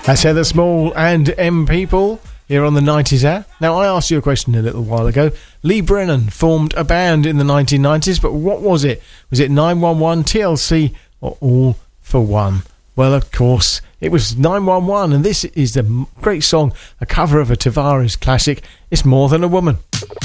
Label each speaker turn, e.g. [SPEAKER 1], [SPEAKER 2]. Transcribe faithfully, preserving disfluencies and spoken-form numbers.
[SPEAKER 1] That's Heather Small and M People here on the nineties Hour. Now, I asked you a question a little while ago. Lee Brennan formed a band in the nineteen nineties, but what was it? Was it nine one one, T L C, or All for One? Well, of course, it was nine one one, and this is a great song, a cover of a Tavares classic, It's More Than a Woman.